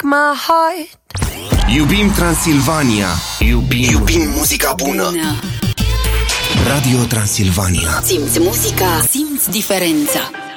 my heart. Iubim Transilvania. Iubim muzica bună. Radio Transilvania. Simți muzica, simți diferența.